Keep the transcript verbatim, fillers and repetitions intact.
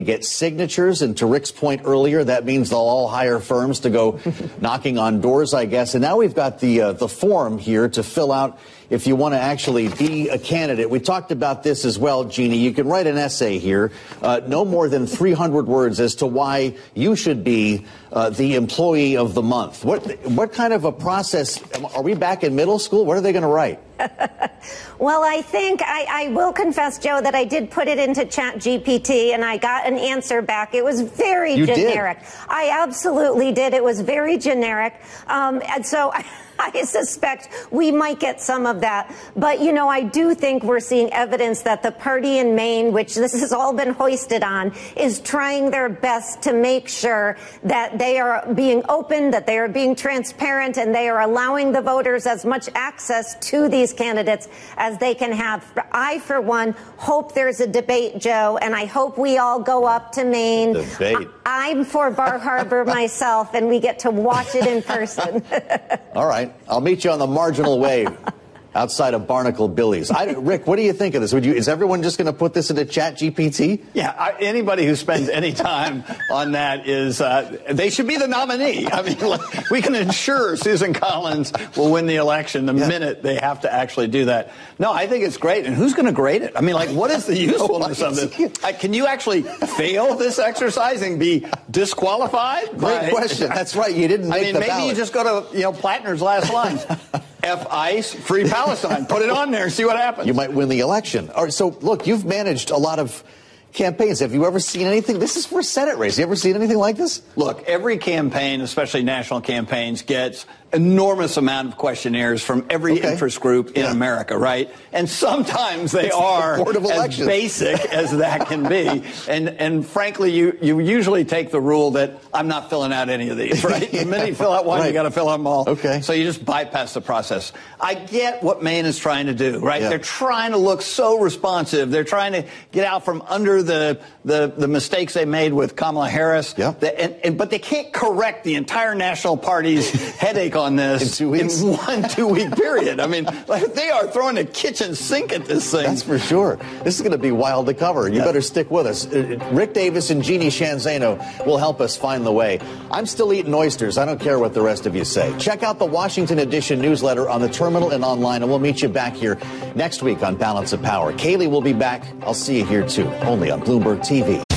get signatures, and to Rick's point earlier, that means they'll all hire firms to go knocking on doors, I guess. And now we've got the uh, the form here to fill out if you want to actually be a candidate. We talked about this as well, Jeannie. You can write an essay here, uh, no more than three hundred words, as to why you should be uh, the employee of the month. What what kind of a process? Are we back in middle school? What are they going to write? Well, I think I, I will confess, Joe, that I did put it into Chat G P T and I got an answer back. It was very you generic. Did. I absolutely did. It was very generic. Um, and so I, I suspect we might get some of that. But, you know, I do think we're seeing evidence that the party in Maine, which this has all been hoisted on, is trying their best to make sure that they are being open, that they are being transparent, and they are allowing the voters as much access to these candidates as they can have. I, for one, hope there's a debate, Joe, and I hope we all go up to Maine. Debate. I, I'm for Bar Harbor myself, and we get to watch it in person. All right. I'll meet you on the Marginal Way outside of Barnacle Billy's. I, Rick, what do you think of this? Would you, is everyone just going to put this into Chat G P T? Yeah, I, anybody who spends any time on that is, uh, they should be the nominee. I mean, like, we can ensure Susan Collins will win the election the yeah. minute they have to actually do that. No, I think it's great. And who's going to grade it? I mean, like, what is the usefulness of this? I, can you actually fail this exercise and be disqualified? Great by, question. That's right. You didn't make I mean, the maybe ballot. you just go to, you know, Plattner's last lines. F ICE, free Palestine. Put it on there and see what happens. You might win the election. All right, so, look, you've managed a lot of campaigns. Have you ever seen anything? This is for a Senate race. You ever seen anything like this? Look, every campaign, especially national campaigns, gets enormous amount of questionnaires from every okay. interest group in yeah. America, right? And sometimes they it's are the as basic as that can be. And and frankly, you, you usually take the rule that I'm not filling out any of these, right? yeah. The minute you fill out one, right. you got to fill out them all. Okay. So you just bypass the process. I get what Maine is trying to do, right? Yeah. They're trying to look so responsive. They're trying to get out from under the the, the mistakes they made with Kamala Harris. Yeah. The, and, and, but they can't correct the entire National Party's headache on this in, two weeks? in one two-week period. I mean, like, they are throwing a kitchen sink at this thing. That's for sure. This is going to be wild to cover. You yeah. better stick with us. Rick Davis and Jeannie Shanzano will help us find the way. I'm still eating oysters. I don't care what the rest of you say. Check out the Washington Edition newsletter on the terminal and online, and we'll meet you back here next week on Balance of Power. Kaylee will be back. I'll see you here, too, only on Bloomberg T V.